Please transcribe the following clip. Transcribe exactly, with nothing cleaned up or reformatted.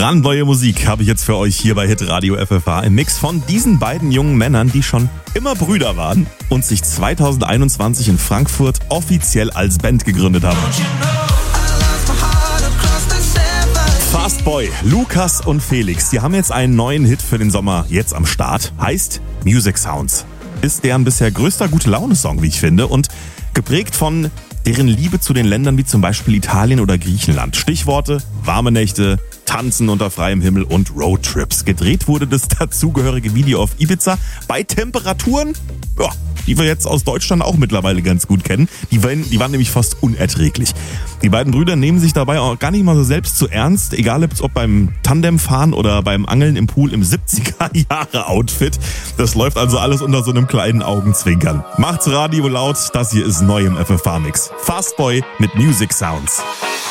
Brandneue Musik habe ich jetzt für euch hier bei Hitradio F F H im Mix von diesen beiden jungen Männern, die schon immer Brüder waren und sich zweitausendeinundzwanzig in Frankfurt offiziell als Band gegründet haben. Fastboy, Lukas und Felix, die haben jetzt einen neuen Hit für den Sommer jetzt am Start. Heißt Music Sounds. Ist deren bisher größter Gute-Laune-Song, wie ich finde, und geprägt von deren Liebe zu den Ländern wie zum Beispiel Italien oder Griechenland. Stichworte: warme Nächte, Tanzen unter freiem Himmel und Roadtrips. Gedreht wurde das dazugehörige Video auf Ibiza bei Temperaturen, ja, die wir jetzt aus Deutschland auch mittlerweile ganz gut kennen. Die waren, die waren nämlich fast unerträglich. Die beiden Brüder nehmen sich dabei auch gar nicht mal so selbst zu ernst, egal ob beim Tandemfahren oder beim Angeln im Pool im siebziger-Jahre-Outfit. Das läuft also alles unter so einem kleinen Augenzwinkern. Macht's Radio laut, das hier ist neu im F F H-Mix. Fastboy mit Music Sounds.